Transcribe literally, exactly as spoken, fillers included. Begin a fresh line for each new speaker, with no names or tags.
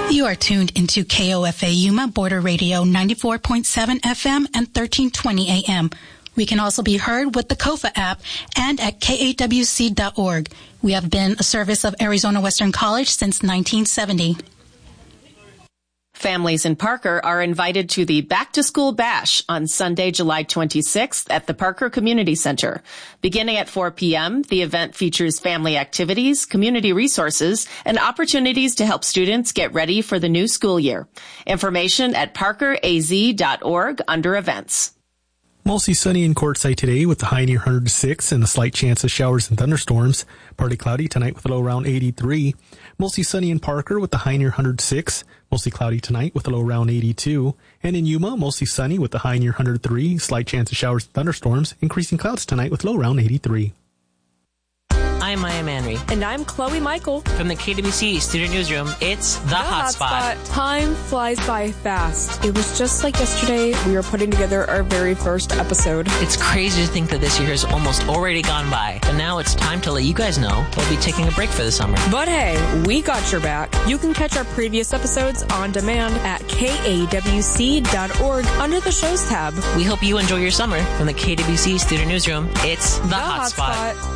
You are tuned into K O F A Yuma Border Radio ninety-four point seven F M and thirteen twenty A M. We can also be heard with the Kofa app and at K A W C dot org. We have been a service of Arizona Western College since nineteen seventy.
Families in Parker are invited to the Back to School Bash on Sunday, July twenty-sixth at the Parker Community Center. Beginning at four p.m., the event features family activities, community resources, and opportunities to help students get ready for the new school year. Information at parker a z dot org under events.
Mostly sunny in Quartzsite today with the high near one hundred six and a slight chance of showers and thunderstorms. Partly cloudy tonight with a low around eighty-three. Mostly sunny in Parker with the high near one hundred six. Mostly cloudy tonight with a low around eighty-two. And in Yuma, mostly sunny with the high near one hundred three. Slight chance of showers and thunderstorms. Increasing clouds tonight with low around eighty-three.
I'm Maya Manry.
And I'm Chloe Michael.
From the K W C Student Newsroom, it's The, the Hotspot. Hot
Time flies by fast. It was just like yesterday we were putting together our very first episode.
It's crazy to think that this year has almost already gone by. But now it's time to let you guys know we'll be taking a break for the summer.
But hey, we got your back. You can catch our previous episodes on demand at K A W C dot org under the shows tab.
We hope you enjoy your summer. From the K W C Student Newsroom, it's The, the Hotspot. Hotspot.